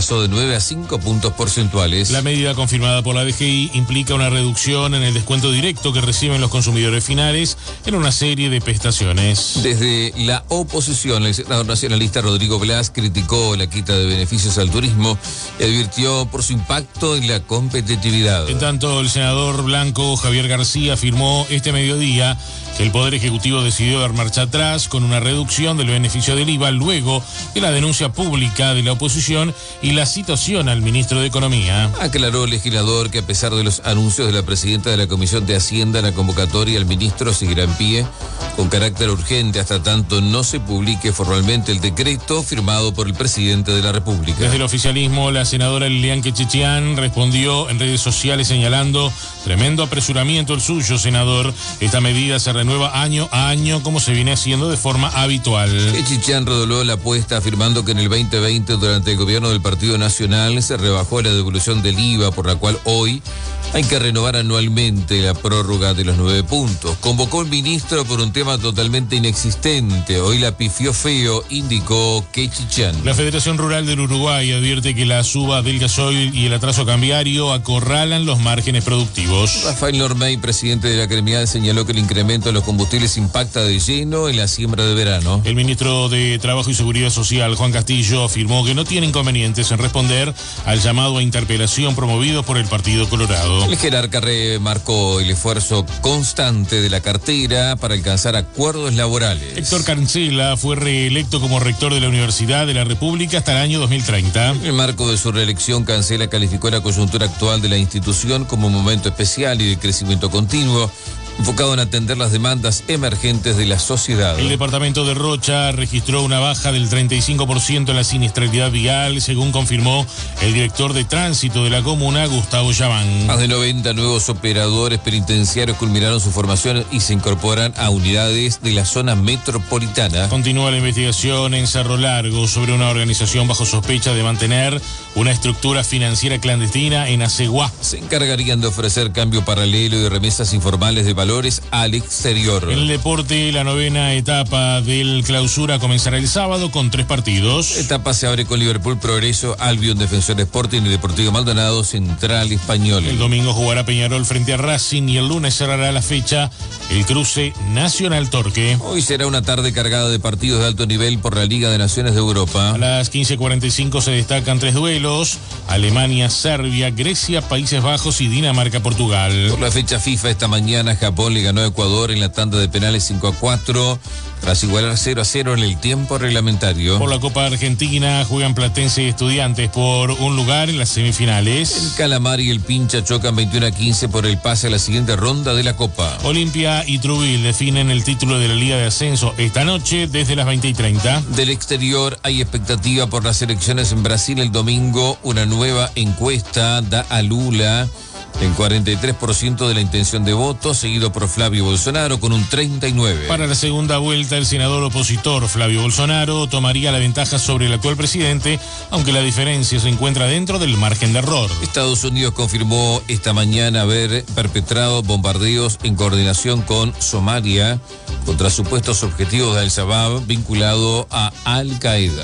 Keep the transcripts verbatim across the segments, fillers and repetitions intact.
pasó de nueve a cinco puntos porcentuales. La medida confirmada por la D G I implica una reducción en el descuento directo que reciben los consumidores finales en una serie de prestaciones. Desde la oposición, el senador nacionalista Rodrigo Blas criticó la quita de beneficios al turismo y advirtió por su impacto en la competitividad. En tanto, el senador blanco Javier García afirmó este mediodía que el Poder Ejecutivo decidió dar marcha atrás con una reducción del beneficio del I V A luego de la denuncia pública de la oposición y la citación al ministro de Economía. Aclaró el legislador que a pesar de los anuncios de la presidenta de la Comisión de Hacienda, la convocatoria al ministro seguirá en pie con carácter urgente hasta tanto no se publique formalmente el decreto firmado por el presidente de la República. Desde el oficialismo, la senadora Lilian Quechichian respondió en redes sociales señalando: tremendo apresuramiento el suyo, senador. Esta medida se renueva año a año como se viene haciendo de forma habitual. Quechichian redoló la apuesta afirmando que en el veinte veinte, durante el gobierno del Partido Nacional, se rebajó la devolución del I V A, por la cual hoy hay que renovar anualmente la prórroga de los nueve puntos. Convocó el ministro por un tema totalmente inexistente. Hoy la pifió feo, indicó Quechichian. La Federación Rural del Uruguay advierte que la suba del gasoil y el atraso cambiario acorralan los márgenes productivos. Rafael Normey, presidente de la gremial, señaló que el incremento de los combustibles impacta de lleno en la siembra de verano. El ministro de Trabajo y Seguridad Social, Juan Castillo, afirmó que no tiene inconvenientes en responder al llamado a interpelación promovido por el Partido Colorado. El jerarca remarcó el esfuerzo constante de la cartera para alcanzar acuerdos laborales. Héctor Cancela fue reelecto como rector de la Universidad de la República hasta el año dos mil treinta. En el marco de su reelección, Cancela calificó la coyuntura actual de la institución como un momento especial y de crecimiento continuo, enfocado en atender las demandas emergentes de la sociedad. El departamento de Rocha registró una baja del treinta y cinco por ciento en la siniestralidad vial, según confirmó el director de tránsito de la comuna, Gustavo Yamán. Más de noventa nuevos operadores penitenciarios culminaron su formación y se incorporan a unidades de la zona metropolitana. Continúa la investigación en Cerro Largo sobre una organización bajo sospecha de mantener una estructura financiera clandestina en Aceguá. Se encargarían de ofrecer cambio paralelo y remesas informales de valores al exterior. En el deporte, la novena etapa del Clausura comenzará el sábado con tres partidos. La etapa se abre con Liverpool Progreso, Albion Defensor Sporting y Deportivo Maldonado Central Español. El domingo jugará Peñarol frente a Racing y el lunes cerrará la fecha el cruce Nacional Torque. Hoy será una tarde cargada de partidos de alto nivel por la Liga de Naciones de Europa. A las quince cuarenta y cinco se destacan tres duelos: Alemania, Serbia, Grecia, Países Bajos y Dinamarca, Portugal. Por la fecha FIFA esta mañana, Japón le ganó a Ecuador en la tanda de penales cinco a cuatro, tras igualar cero a cero en el tiempo reglamentario. Por la Copa Argentina juegan Platense y Estudiantes por un lugar en las semifinales. El Calamar y el Pincha chocan veintiuno a quince por el pase a la siguiente ronda de la Copa. Olimpia y Trubil definen el título de la Liga de Ascenso esta noche desde las veinte y treinta. Del exterior hay expectativa por las elecciones en Brasil el domingo. Una nueva encuesta da a Lula en cuarenta y tres por ciento de la intención de voto, seguido por Flavio Bolsonaro con un treinta y nueve por ciento. Para la segunda vuelta, el senador opositor Flavio Bolsonaro tomaría la ventaja sobre el actual presidente, aunque la diferencia se encuentra dentro del margen de error. Estados Unidos confirmó esta mañana haber perpetrado bombardeos en coordinación con Somalia contra supuestos objetivos de Al-Shabaab vinculado a Al-Qaeda.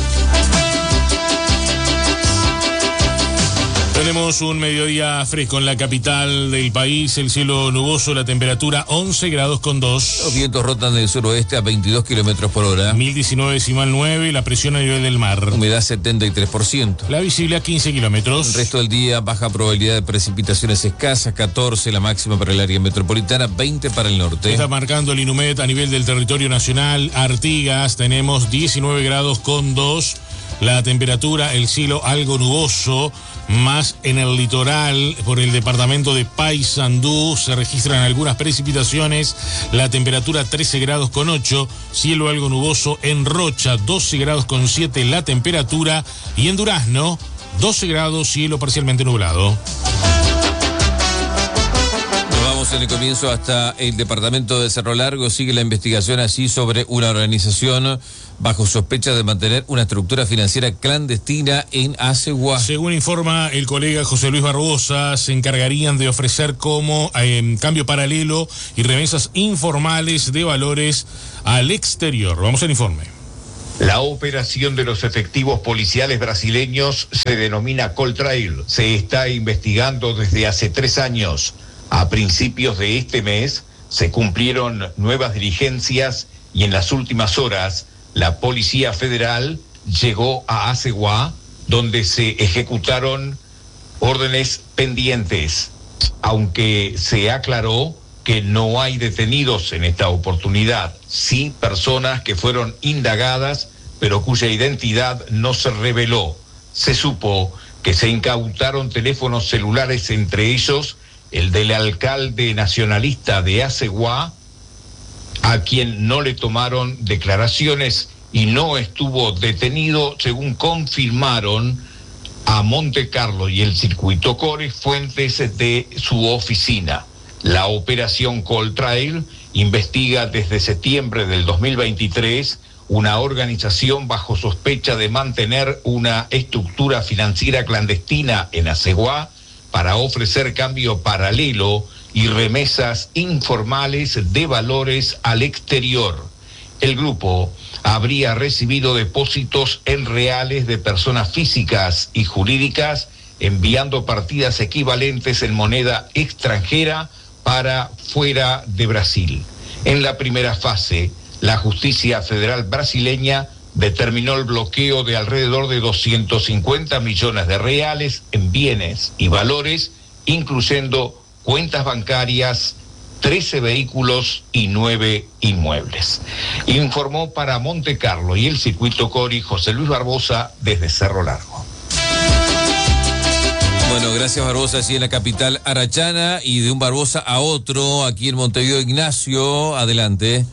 Tenemos un mediodía fresco en la capital del país, el cielo nuboso, la temperatura once grados con dos. Los vientos rotan del suroeste a veintidós kilómetros por hora. mil diecinueve decimal nueve, la presión a nivel del mar. Humedad setenta y tres por ciento. La visibilidad quince kilómetros. El resto del día, baja probabilidad de precipitaciones escasas, catorce la máxima para el área metropolitana, veinte para el norte. Está marcando el Inumet a nivel del territorio nacional. Artigas, tenemos diecinueve grados con dos. La temperatura, el cielo algo nuboso, más en el litoral, por el departamento de Paysandú, se registran algunas precipitaciones. La temperatura trece grados con ocho, cielo algo nuboso en Rocha, doce grados con siete la temperatura, y en Durazno, doce grados, cielo parcialmente nublado. En el comienzo hasta el departamento de Cerro Largo. Sigue la investigación allí sobre una organización bajo sospecha de mantener una estructura financiera clandestina en Aceguá. Según informa el colega José Luis Barbosa, se encargarían de ofrecer como eh, cambio paralelo y remesas informales de valores al exterior. Vamos al informe. La operación de los efectivos policiales brasileños se denomina Coltrail. Se está investigando desde hace tres años. A principios de este mes se cumplieron nuevas diligencias y en las últimas horas la Policía Federal llegó a Aceguá, donde se ejecutaron órdenes pendientes, aunque se aclaró que no hay detenidos en esta oportunidad, sí personas que fueron indagadas, pero cuya identidad no se reveló. Se supo que se incautaron teléfonos celulares, entre ellos el del alcalde nacionalista de Aceguá, a quien no le tomaron declaraciones y no estuvo detenido, según confirmaron a Monte Carlo y el Circuito Cori fuentes de su oficina. La operación Coltrail investiga desde septiembre del dos mil veintitrés una organización bajo sospecha de mantener una estructura financiera clandestina en Aceguá para ofrecer cambio paralelo y remesas informales de valores al exterior. El grupo habría recibido depósitos en reales de personas físicas y jurídicas, enviando partidas equivalentes en moneda extranjera para fuera de Brasil. En la primera fase, la justicia federal brasileña determinó el bloqueo de alrededor de doscientos cincuenta millones de reales en bienes y valores, incluyendo cuentas bancarias, trece vehículos y nueve inmuebles. Informó para Monte Carlo y el Circuito Cori José Luis Barbosa desde Cerro Largo. Bueno, gracias Barbosa, así en la capital arachana, y de un Barbosa a otro, aquí en Montevideo. Ignacio, adelante.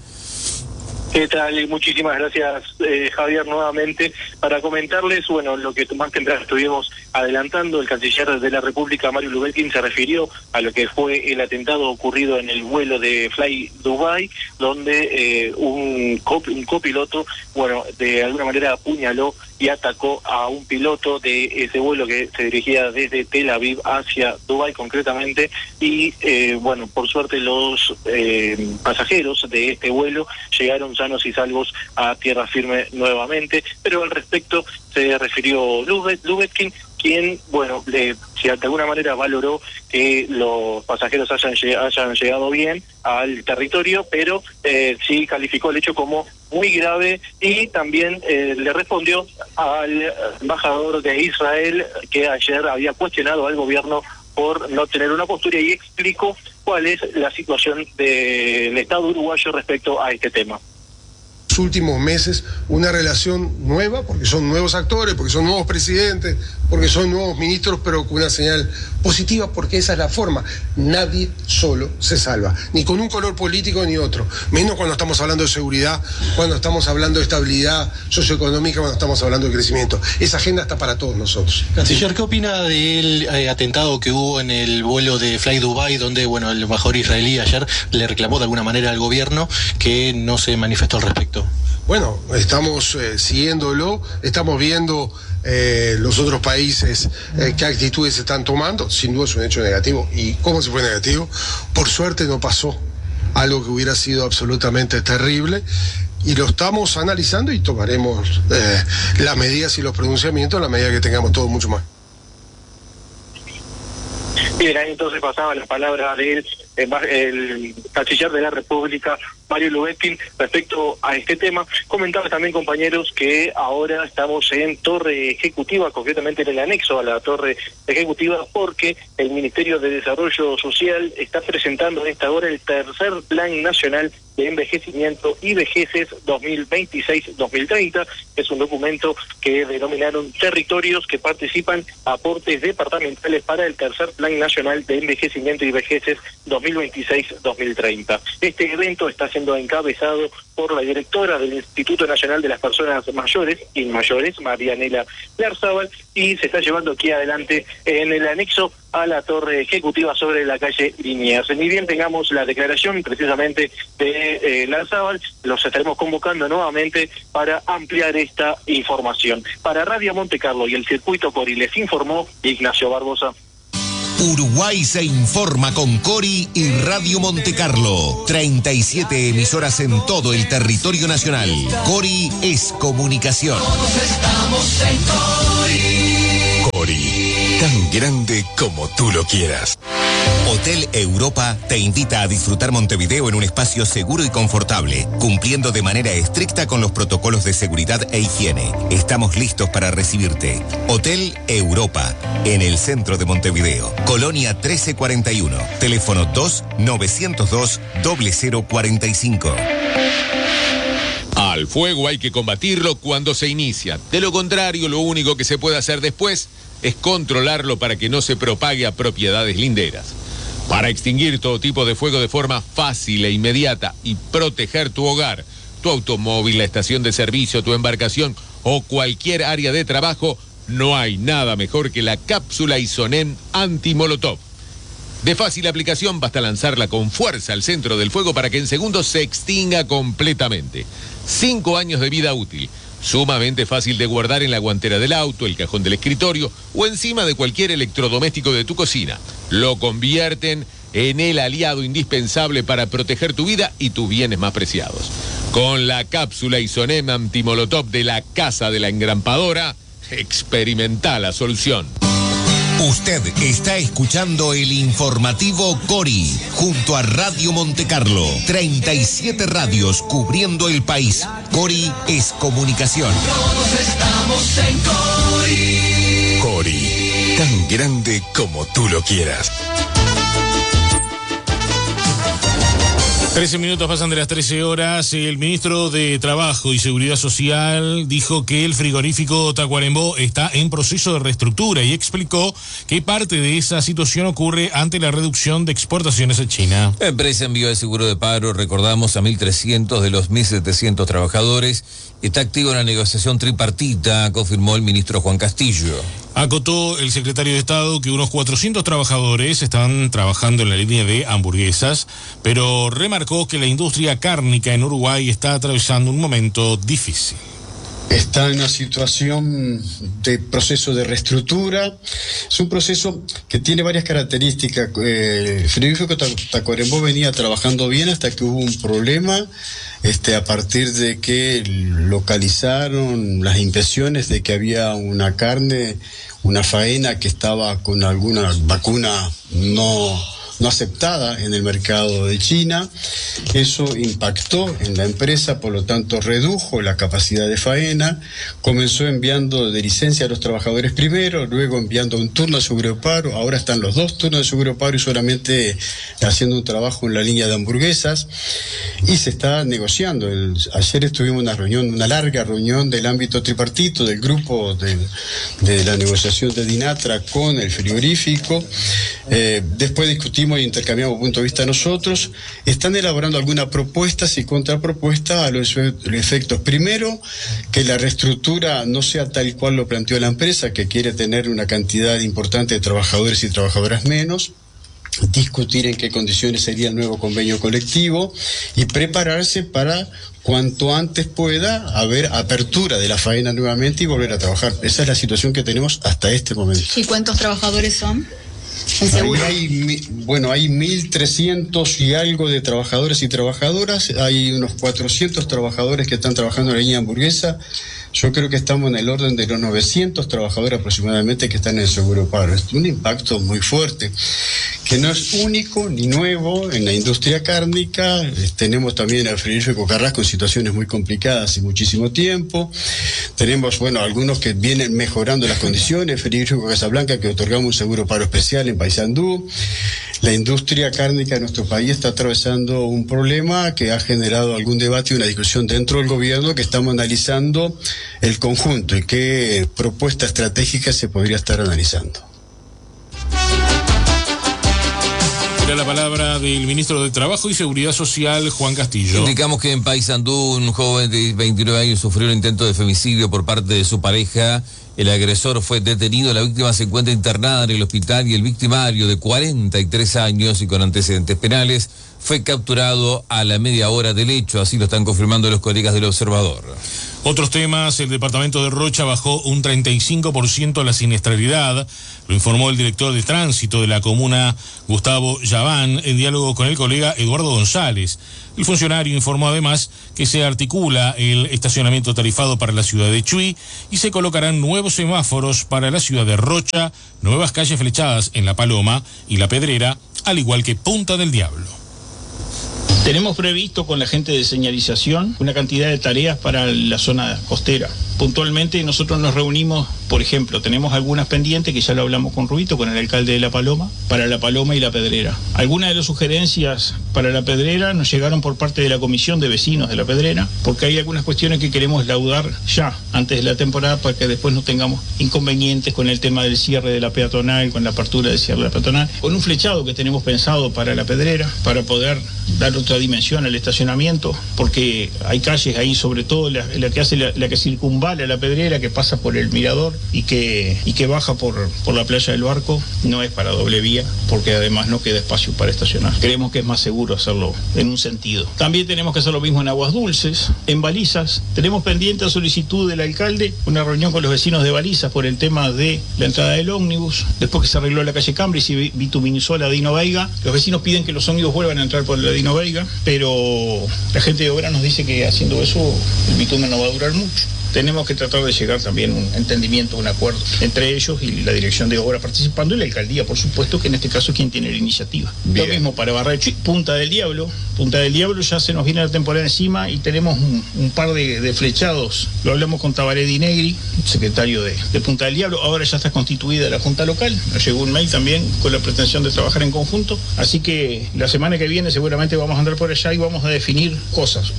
¿Qué tal? Muchísimas gracias, eh, Javier, nuevamente, para comentarles, bueno, lo que más temprano estuvimos adelantando. El canciller de la República, Mario Lubetkin, se refirió a lo que fue el atentado ocurrido en el vuelo de Fly Dubai, donde eh, un, cop un copiloto, bueno, de alguna manera apuñaló y atacó a un piloto de ese vuelo que se dirigía desde Tel Aviv hacia Dubái concretamente, y eh, bueno, por suerte los eh, pasajeros de este vuelo llegaron sanos y salvos a tierra firme nuevamente, pero al respecto se refirió Lubetkin, quien, bueno, le, si de alguna manera valoró que los pasajeros hayan, hayan llegado bien al territorio, pero eh, sí calificó el hecho como muy grave, y también eh, le respondió al embajador de Israel, que ayer había cuestionado al gobierno por no tener una postura, y explicó cuál es la situación del Estado uruguayo respecto a este tema. Últimos meses una relación nueva, porque son nuevos actores, porque son nuevos presidentes, porque son nuevos ministros, pero con una señal positiva, porque esa es la forma. Nadie solo se salva, ni con un color político ni otro, menos cuando estamos hablando de seguridad, cuando estamos hablando de estabilidad socioeconómica, cuando estamos hablando de crecimiento. Esa agenda está para todos nosotros. Canciller, ¿qué opina del eh, atentado que hubo en el vuelo de Fly Dubai, donde, bueno, el embajador israelí ayer le reclamó de alguna manera al gobierno que no se manifestó al respecto? Bueno, estamos eh, siguiéndolo, estamos viendo eh, los otros países eh, qué actitudes se están tomando. Sin duda es un hecho negativo. ¿Y cómo se fue negativo? Por suerte no pasó algo que hubiera sido absolutamente terrible, y lo estamos analizando y tomaremos eh, las medidas y los pronunciamientos a la medida que tengamos todo mucho más. Bien, ahí entonces pasaba las palabras del el, el canciller de la República, Mario Lubetkin, respecto a este tema. Comentaba también, compañeros, que ahora estamos en Torre Ejecutiva, concretamente en el anexo a la Torre Ejecutiva, porque el Ministerio de Desarrollo Social está presentando en esta hora el tercer Plan Nacional de Envejecimiento y Vejeces dos mil veintiséis dos mil treinta. Es un documento que denominaron territorios que participan aportes departamentales para el tercer Plan Nacional de Envejecimiento y Vejeces dos mil veintiséis dos mil treinta. Este evento está siendo encabezado por la directora del Instituto Nacional de las Personas Mayores y Mayores, Marianela Larzábal, y se está llevando aquí adelante en el anexo a la Torre Ejecutiva sobre la calle Liniers. Ni bien tengamos la declaración precisamente de eh, Larzábal, los estaremos convocando nuevamente para ampliar esta información. Para Radio Monte Carlo y el Circuito Cori les informó Ignacio Barbosa. Uruguay se informa con Cori y Radio Monte Carlo. treinta y siete emisoras en todo el territorio nacional. Cori es comunicación. Todos estamos en Cori. Cori, tan grande como tú lo quieras. Hotel Europa te invita a disfrutar Montevideo en un espacio seguro y confortable, cumpliendo de manera estricta con los protocolos de seguridad e higiene. Estamos listos para recibirte. Hotel Europa, en el centro de Montevideo. Colonia trece cuarenta y uno. Teléfono dos nueve cero dos cero cero cuatro cinco. Al fuego hay que combatirlo cuando se inicia. De lo contrario, lo único que se puede hacer después es controlarlo para que no se propague a propiedades linderas. Para extinguir todo tipo de fuego de forma fácil e inmediata y proteger tu hogar, tu automóvil, la estación de servicio, tu embarcación o cualquier área de trabajo, no hay nada mejor que la cápsula Isonem anti-molotov. De fácil aplicación, basta lanzarla con fuerza al centro del fuego para que en segundos se extinga completamente. Cinco años de vida útil. Sumamente fácil de guardar en la guantera del auto, el cajón del escritorio o encima de cualquier electrodoméstico de tu cocina. Lo convierten en el aliado indispensable para proteger tu vida y tus bienes más preciados. Con la cápsula Isonem antimolotov de la Casa de la Engrampadora, experimenta la solución. Usted está escuchando el informativo Cori, junto a Radio Monte Carlo. treinta y siete radios cubriendo el país. Cori es comunicación. Todos estamos en Cori. Cori, tan grande como tú lo quieras. trece minutos pasan de las trece horas. El ministro de Trabajo y Seguridad Social dijo que el frigorífico Tacuarembó está en proceso de reestructura y explicó que parte de esa situación ocurre ante la reducción de exportaciones a China. La empresa envió el seguro de paro, recordamos, a mil trescientos de los mil setecientos trabajadores. Está activa una negociación tripartita, confirmó el ministro Juan Castillo. Acotó el secretario de Estado que unos cuatrocientos trabajadores están trabajando en la línea de hamburguesas, pero remarcó que la industria cárnica en Uruguay está atravesando un momento difícil. Está en una situación de proceso de reestructura. Es un proceso que tiene varias características. Eh, el frigorífico Tacuarembó venía trabajando bien hasta que hubo un problema este, a partir de que localizaron las impresiones de que había una carne, una faena que estaba con alguna vacuna no... no aceptada en el mercado de China. Eso impactó en la empresa, por lo tanto redujo la capacidad de faena, comenzó enviando de licencia a los trabajadores primero, luego enviando un turno de seguro de paro, ahora están los dos turnos de seguro de paro y solamente haciendo un trabajo en la línea de hamburguesas, y se está negociando. El, ayer estuvimos en una reunión, una larga reunión del ámbito tripartito, del grupo de, de la negociación de Dinatra con el frigorífico. Eh, después discutimos y intercambiamos punto de vista nosotros. Están elaborando algunas propuestas y contrapropuestas a los efectos. Primero, que la reestructura no sea tal cual lo planteó la empresa, que quiere tener una cantidad importante de trabajadores y trabajadoras menos, discutir en qué condiciones sería el nuevo convenio colectivo y prepararse para cuanto antes pueda haber apertura de la faena nuevamente y volver a trabajar. Esa es la situación que tenemos hasta este momento. ¿Y cuántos trabajadores son? Ahí hay, bueno, hay mil trescientos y algo de trabajadores y trabajadoras, hay unos cuatrocientos trabajadores que están trabajando en la línea hamburguesa. Yo creo que estamos en el orden de los novecientos trabajadores aproximadamente que están en el seguro paro. Es un impacto muy fuerte, que no es único ni nuevo en la industria cárnica. Tenemos también al frigorífico Carrasco en situaciones muy complicadas hace muchísimo tiempo. Tenemos, bueno, algunos que vienen mejorando las condiciones, el frigorífico Casablanca, que otorgamos un seguro paro especial en Paysandú. La industria cárnica de nuestro país está atravesando un problema que ha generado algún debate y una discusión dentro del gobierno, que estamos analizando el conjunto y qué propuesta estratégica se podría estar analizando. Era la palabra del ministro de Trabajo y Seguridad Social, Juan Castillo. Indicamos que en Paysandú un joven de veintinueve años sufrió un intento de femicidio por parte de su pareja. El agresor fue detenido, la víctima se encuentra internada en el hospital y el victimario, de cuarenta y tres años y con antecedentes penales, fue capturado a la media hora del hecho, así lo están confirmando los colegas del Observador. Otros temas, el departamento de Rocha bajó un treinta y cinco por ciento la siniestralidad, lo informó el director de tránsito de la comuna, Gustavo Yaván, en diálogo con el colega Eduardo González. El funcionario informó además que se articula el estacionamiento tarifado para la ciudad de Chuy y se colocarán nuevos semáforos para la ciudad de Rocha, nuevas calles flechadas en La Paloma y La Pedrera, al igual que Punta del Diablo. Tenemos previsto con la gente de señalización una cantidad de tareas para la zona costera. Puntualmente nosotros nos reunimos, por ejemplo, tenemos algunas pendientes que ya lo hablamos con Rubito, con el alcalde de La Paloma, para La Paloma y La Pedrera. Algunas de las sugerencias para La Pedrera nos llegaron por parte de la comisión de vecinos de La Pedrera, porque hay algunas cuestiones que queremos laudar ya, antes de la temporada, para que después no tengamos inconvenientes con el tema del cierre de la peatonal, con la apertura del cierre de la peatonal, con un flechado que tenemos pensado para La Pedrera, para poder dar otra dimensión al estacionamiento, porque hay calles ahí, sobre todo la, la que hace la, la que circunvala La Pedrera, que pasa por el mirador y que, y que baja por, por la playa del Barco, no es para doble vía, porque además no queda espacio para estacionar. Creemos que es más seguro hacerlo en un sentido. También tenemos que hacer lo mismo en Aguas Dulces, en Balizas. Tenemos pendiente a solicitud del alcalde una reunión con los vecinos de Balizas por el tema de la entrada del ómnibus. Después que se arregló la calle Cambridge y bituminizó la Dino Veiga, los vecinos piden que los ómnibus vuelvan a entrar por la Dino Veiga, pero la gente de obra nos dice que haciendo eso el bitumen no va a durar mucho. Tenemos que tratar de llegar también a un entendimiento, un acuerdo entre ellos y la dirección de obra participando y la alcaldía, por supuesto, que en este caso es quien tiene la iniciativa. Bien. Lo mismo para Barrecho y Punta del Diablo. Punta del Diablo ya se nos viene la temporada encima y tenemos un, un par de, de flechados. Lo hablamos con Tabaré Di Negri, secretario de, de Punta del Diablo. Ahora ya está constituida la junta local. Nos llegó un mail también con la pretensión de trabajar en conjunto. Así que la semana que viene seguramente vamos a andar por allá y vamos a definir cosas.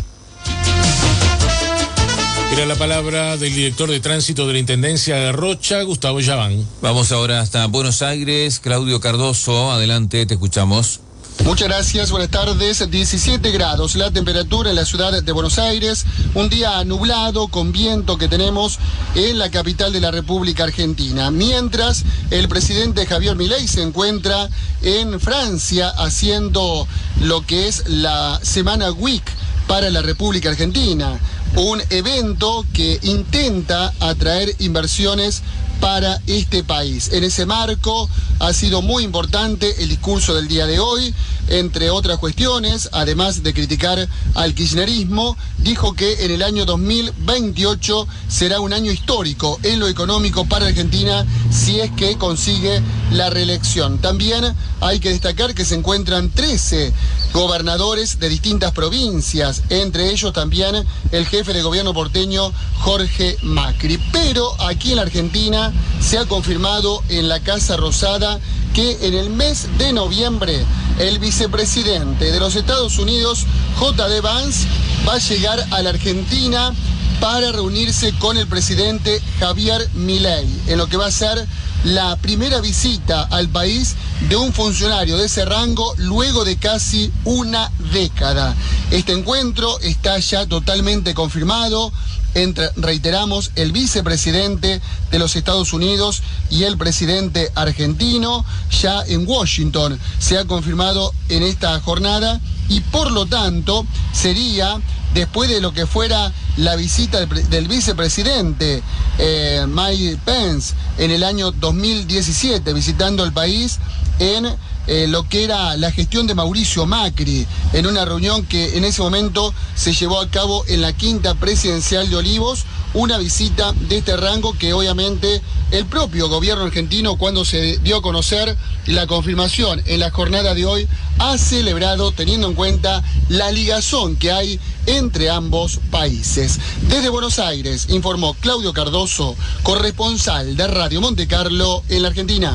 Era la palabra del director de tránsito de la Intendencia de Rocha, Gustavo Yaván. Vamos ahora hasta Buenos Aires. Claudio Cardoso, adelante, te escuchamos. Muchas gracias, buenas tardes. diecisiete grados la temperatura en la ciudad de Buenos Aires, un día nublado con viento que tenemos en la capital de la República Argentina. Mientras el presidente Javier Milei se encuentra en Francia haciendo lo que es la Semana Week para la República Argentina, un evento que intenta atraer inversiones para este país. En ese marco ha sido muy importante el discurso del día de hoy, entre otras cuestiones, además de criticar al kirchnerismo, dijo que en el año dos mil veintiocho será un año histórico en lo económico para Argentina si es que consigue la reelección. También hay que destacar que se encuentran trece gobernadores de distintas provincias, entre ellos también el jefe de gobierno porteño Jorge Macri. Pero aquí en la Argentina se ha confirmado en la Casa Rosada que en el mes de noviembre el vicepresidente de los Estados Unidos, J D Vance, va a llegar a la Argentina para reunirse con el presidente Javier Milei, en lo que va a ser la primera visita al país de un funcionario de ese rango luego de casi una década. Este encuentro está ya totalmente confirmado entre, reiteramos, el vicepresidente de los Estados Unidos y el presidente argentino. Ya en Washington se ha confirmado en esta jornada y por lo tanto sería, después de lo que fuera la visita del, del vicepresidente eh, Mike Pence en el año dos mil diecisiete, visitando el país en eh, lo que era la gestión de Mauricio Macri, en una reunión que en ese momento se llevó a cabo en la quinta presidencial de Olivos, una visita de este rango que obviamente el propio gobierno argentino, cuando se dio a conocer la confirmación en la jornada de hoy, ha celebrado teniendo en cuenta la ligazón que hay entre ambos países. Desde Buenos Aires informó Claudio Cardoso, corresponsal de Radio Monte Carlo en la Argentina.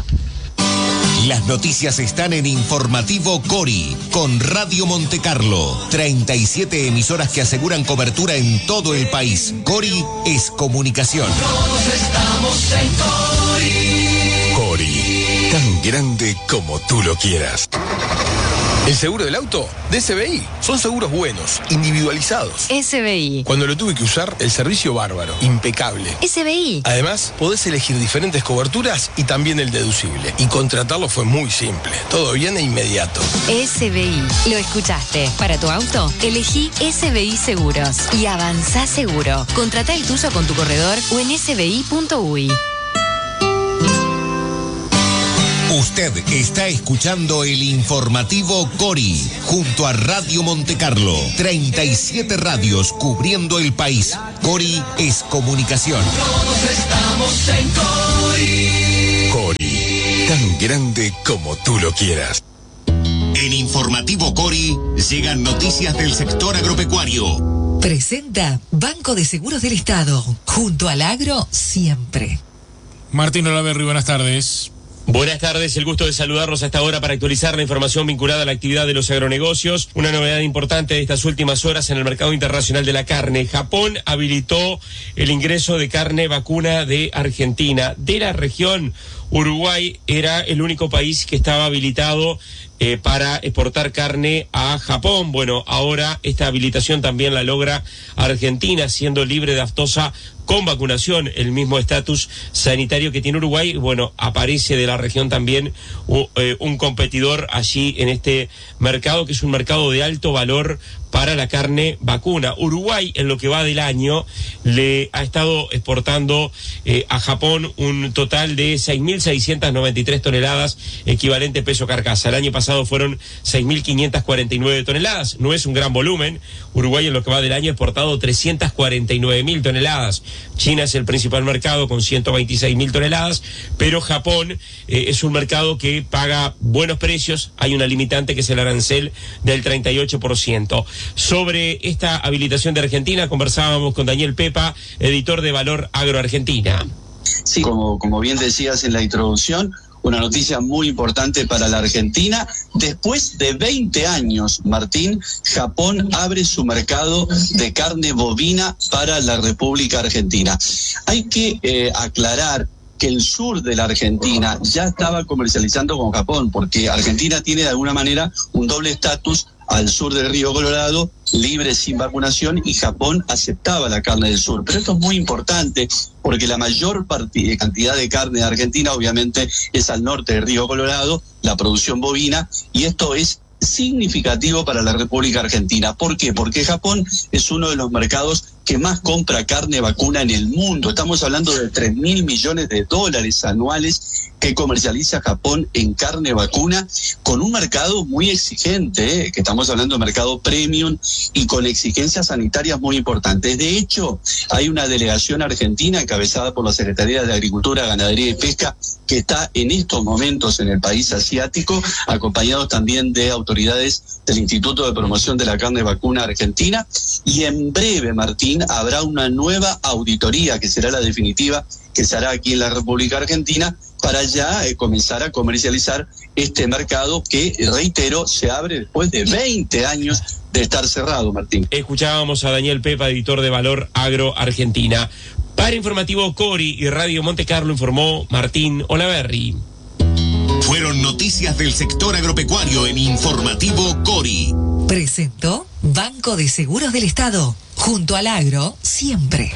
Las noticias están en Informativo Cori, con Radio Monte Carlo. treinta y siete emisoras que aseguran cobertura en todo el país. Cori es comunicación. Todos estamos en Cori. Cori, tan grande como tú lo quieras. El seguro del auto de S B I. Son seguros buenos, individualizados. S B I. Cuando lo tuve que usar, el servicio bárbaro, impecable. S B I. Además, podés elegir diferentes coberturas y también el deducible. Y contratarlo fue muy simple. Todo bien e inmediato. S B I. Lo escuchaste. Para tu auto, elegí S B I Seguros. Y avanzá seguro. Contratá el tuyo con tu corredor o en s b i punto u y. Usted está escuchando el informativo Cori, junto a Radio Montecarlo. treinta y siete radios cubriendo el país. Cori es comunicación. Todos estamos en Cori. Cori, tan grande como tú lo quieras. En informativo Cori llegan noticias del sector agropecuario. Presenta Banco de Seguros del Estado, junto al agro siempre. Martín Olaverri, buenas tardes. Buenas tardes, el gusto de saludarlos a esta hora para actualizar la información vinculada a la actividad de los agronegocios. Una novedad importante de estas últimas horas en el mercado internacional de la carne. Japón habilitó el ingreso de carne vacuna de Argentina. De la región, Uruguay era el único país que estaba habilitado eh, para exportar carne a Japón. Bueno, ahora esta habilitación también la logra Argentina, siendo libre de aftosa con vacunación, el mismo estatus sanitario que tiene Uruguay. Bueno, aparece de la región también uh, eh, un competidor allí en este mercado, que es un mercado de alto valor para la carne vacuna. Uruguay, en lo que va del año, le ha estado exportando eh, a Japón un total de seis mil seiscientas noventa y tres toneladas, equivalente peso carcasa. El año pasado fueron seis mil quinientas cuarenta y nueve toneladas. No es un gran volumen. Uruguay, en lo que va del año, ha exportado trescientas cuarenta y nueve mil toneladas. China es el principal mercado con ciento veintiséis mil toneladas, pero Japón eh, es un mercado que paga buenos precios. Hay una limitante que es el arancel del treinta y ocho por ciento. Sobre esta habilitación de Argentina conversábamos con Daniel Pepa, editor de Valor Agro Argentina. Sí, como, como bien decías en la introducción, una noticia muy importante para la Argentina. Después de veinte años, Martín, Japón abre su mercado de carne bovina para la República Argentina. Hay que eh, aclarar que el sur de la Argentina ya estaba comercializando con Japón, porque Argentina tiene de alguna manera un doble estatus al sur del Río Colorado, libre sin vacunación, y Japón aceptaba la carne del sur. Pero esto es muy importante porque la mayor cantidad de carne de Argentina obviamente es al norte del Río Colorado, la producción bovina, y esto es significativo para la República Argentina. ¿Por qué? Porque Japón es uno de los mercados que más compra carne vacuna en el mundo. Estamos hablando de tres mil millones de dólares anuales que comercializa Japón en carne vacuna, con un mercado muy exigente, ¿eh? que estamos hablando de mercado premium y con exigencias sanitarias muy importantes. De hecho, hay una delegación argentina encabezada por la Secretaría de Agricultura, Ganadería y Pesca que está en estos momentos en el país asiático, acompañados también de autoridades del Instituto de Promoción de la Carne Vacuna Argentina, y en breve, Martín, habrá una nueva auditoría que será la definitiva, que se hará aquí en la República Argentina, para ya eh, comenzar a comercializar este mercado que, reitero, se abre después de veinte años de estar cerrado, Martín. Escuchábamos a Daniel Pepa, editor de Valor Agro Argentina. Para Informativo Cori y Radio Montecarlo informó Martín Olaverri. Fueron noticias del sector agropecuario en Informativo Cori. Presentó Banco de Seguros del Estado, junto al agro siempre.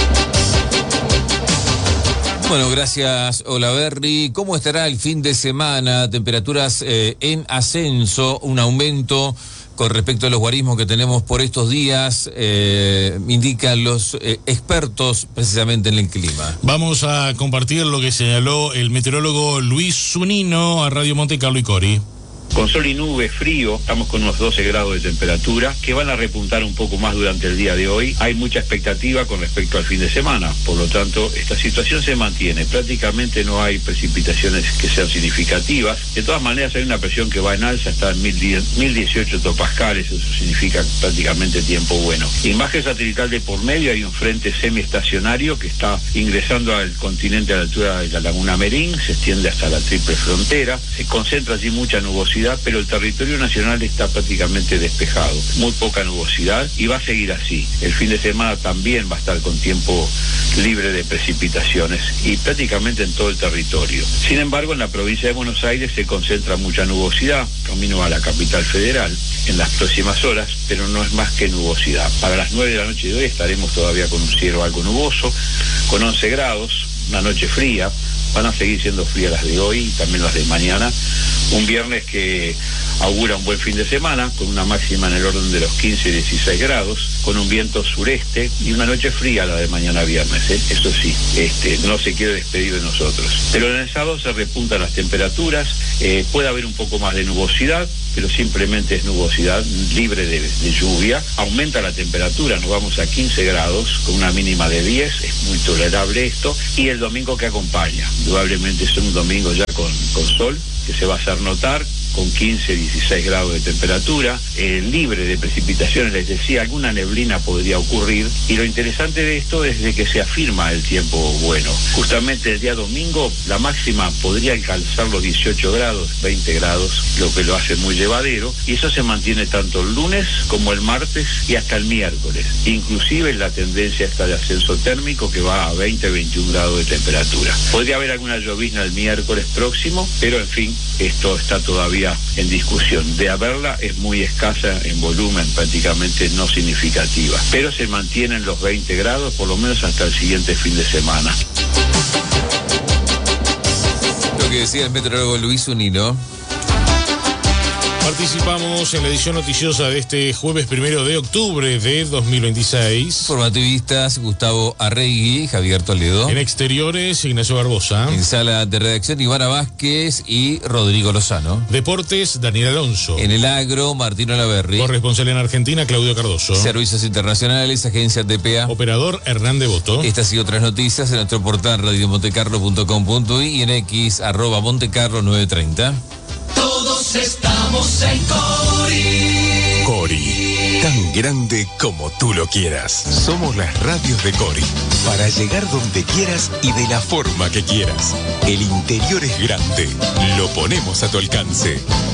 Bueno, gracias Olaverri. ¿Cómo estará el fin de semana? Temperaturas eh, en ascenso, un aumento con respecto a los guarismos que tenemos por estos días, eh, indican los eh, expertos precisamente en el clima. Vamos a compartir lo que señaló el meteorólogo Luis Zunino a Radio Montecarlo y Cori. Con sol y nubes, frío, estamos con unos doce grados de temperatura, que van a repuntar un poco más durante el día de hoy. Hay mucha expectativa con respecto al fin de semana, por lo tanto, esta situación se mantiene. Prácticamente no hay precipitaciones que sean significativas. De todas maneras, hay una presión que va en alza, está en mil dieciocho hectopascales, eso significa prácticamente tiempo bueno. Imagen satelital de por medio, hay un frente semiestacionario que está ingresando al continente a la altura de la laguna Merín, se extiende hasta la triple frontera, se concentra allí mucha nubosidad nubosidad, pero el territorio nacional está prácticamente despejado, muy poca nubosidad y va a seguir así. El fin de semana también va a estar con tiempo libre de precipitaciones y prácticamente en todo el territorio. Sin embargo, en la provincia de Buenos Aires se concentra mucha nubosidad, camino a la capital federal, en las próximas horas, pero no es más que nubosidad. Para las nueve de la noche de hoy estaremos todavía con un cielo algo nuboso, con once grados, una noche fría. Van a seguir siendo frías las de hoy y también las de mañana. Un viernes que augura un buen fin de semana, con una máxima en el orden de los quince y dieciséis grados, con un viento sureste y una noche fría la de mañana viernes, ¿eh? Eso sí, este, no se quiere despedir de nosotros. Pero en el sábado se repuntan las temperaturas, eh, puede haber un poco más de nubosidad, pero simplemente es nubosidad libre de, de lluvia. Aumenta la temperatura, nos vamos a quince grados con una mínima de diez, es muy tolerable esto, y el domingo que acompaña, indudablemente es un domingo ya con, con sol, que se va a hacer notar, con quince, dieciséis grados de temperatura, eh, libre de precipitaciones, les decía, alguna neblina podría ocurrir, y lo interesante de esto es de que se afirma el tiempo bueno. Justamente el día domingo la máxima podría alcanzar los dieciocho grados, veinte grados, lo que lo hace muy llevadero, y eso se mantiene tanto el lunes como el martes y hasta el miércoles. Inclusive la tendencia está de ascenso térmico que va a veinte, veintiún grados de temperatura. Podría haber alguna llovizna el miércoles próximo, pero en fin, esto está todavía en discusión. De haberla es muy escasa en volumen, prácticamente no significativa, pero se mantienen los veinte grados por lo menos hasta el siguiente fin de semana. Lo que decía el meteorólogo Luis Unino. Participamos en la edición noticiosa de este jueves primero de octubre de dos mil veintiséis. Formativistas Gustavo Arregui, Javier Toledo. En exteriores, Ignacio Barbosa. En sala de redacción, Ivana Vázquez y Rodrigo Lozano. Deportes, Daniel Alonso. En el agro, Martín Olaverri. Corresponsal en Argentina, Claudio Cardoso. Servicios internacionales, agencia T P A. Operador, Hernán Devoto. Estas y otras noticias en nuestro portal radio montecarlo punto com punto i y en X, arroba Montecarlo nueve treinta. Todos estamos en Cori. Cori, tan grande como tú lo quieras. Somos las radios de Cori, para llegar donde quieras y de la forma que quieras. El interior es grande, lo ponemos a tu alcance.